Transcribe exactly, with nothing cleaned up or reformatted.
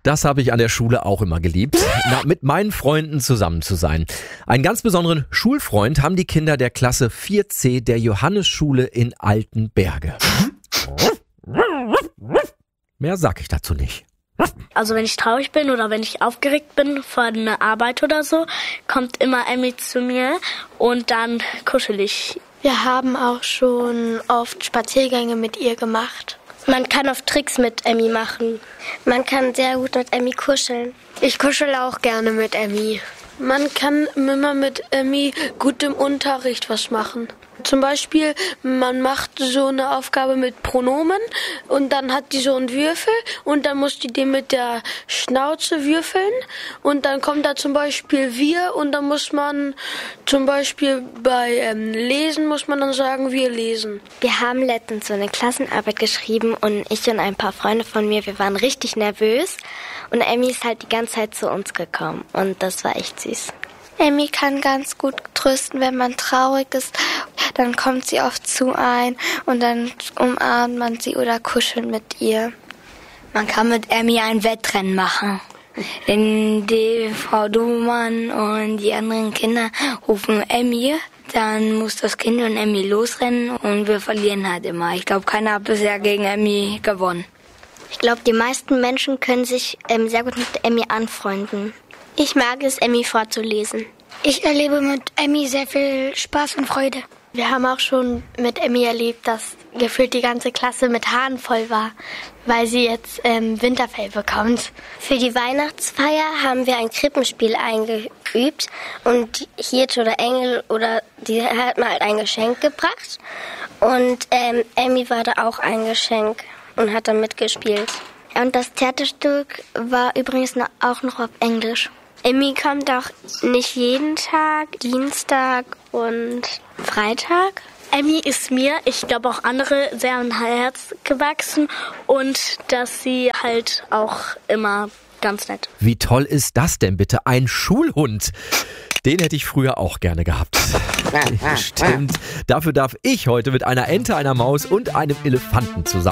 Das habe ich an der Schule auch immer geliebt, na, mit meinen Freunden zusammen zu sein. Einen ganz besonderen Schulfreund haben die Kinder der Klasse vier C der Johannesschule in Altenberge. Mehr sag ich dazu nicht. Also wenn ich traurig bin oder wenn ich aufgeregt bin vor einer Arbeit oder so, kommt immer Emmy zu mir und dann kuschel ich. Wir haben auch schon oft Spaziergänge mit ihr gemacht. Man kann oft Tricks mit Emmy machen. Man kann sehr gut mit Emmy kuscheln. Ich kuschel auch gerne mit Emmy. Man kann immer mit Emmy gut im Unterricht was machen. Zum Beispiel, man macht so eine Aufgabe mit Pronomen und dann hat die so einen Würfel und dann muss die den mit der Schnauze würfeln und dann kommt da zum Beispiel wir und dann muss man zum Beispiel bei ähm, Lesen muss man dann sagen, wir lesen. Wir haben letztens so eine Klassenarbeit geschrieben und ich und ein paar Freunde von mir, wir waren richtig nervös und Emmy ist halt die ganze Zeit zu uns gekommen und das war echt süß. Emmy kann ganz gut trösten, wenn man traurig ist. Dann kommt sie oft zu ein und dann umarmt man sie oder kuschelt mit ihr. Man kann mit Emmy ein Wettrennen machen. Wenn die Frau Dumann und die anderen Kinder rufen Emmy, dann muss das Kind und Emmy losrennen und wir verlieren halt immer. Ich glaube, keiner hat bisher gegen Emmy gewonnen. Ich glaube, die meisten Menschen können sich ähm, sehr gut mit Emmy anfreunden. Ich mag es, Emmy vorzulesen. Ich erlebe mit Emmy sehr viel Spaß und Freude. Wir haben auch schon mit Emmy erlebt, dass gefühlt die ganze Klasse mit Haaren voll war, weil sie jetzt ähm, Winterfell bekommt. Für die Weihnachtsfeier haben wir ein Krippenspiel eingeübt und Hirte oder Engel oder die hat mal halt ein Geschenk gebracht und ähm, Emmy war da auch ein Geschenk und hat da mitgespielt. Und das Theaterstück war übrigens auch noch auf Englisch. Emmy kommt auch nicht jeden Tag, Dienstag und Freitag. Emmy ist mir, ich glaube auch andere, sehr am Herz gewachsen und dass sie halt auch immer ganz nett. Wie toll ist das denn bitte? Ein Schulhund. Den hätte ich früher auch gerne gehabt. Stimmt. Dafür darf ich heute mit einer Ente, einer Maus und einem Elefanten zusammen